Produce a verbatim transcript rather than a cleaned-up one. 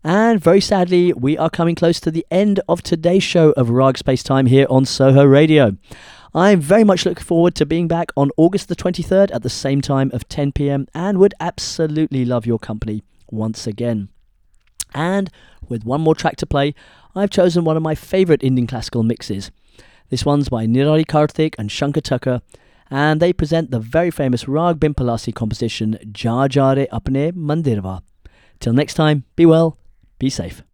And very sadly, we are coming close to the end of today's show of Rag Space Time here on Soho Radio. I'm very much looking forward to being back on August the twenty-third at the same time of ten p.m. and would absolutely love your company once again. And with one more track to play, I've chosen one of my favourite Indian classical mixes. This one's by Nirari Karthik and Shankar Tucker, and they present the very famous Rag Bimpalasi composition Ja Ja Re Apne Mandirva. Till next time, be well, be safe.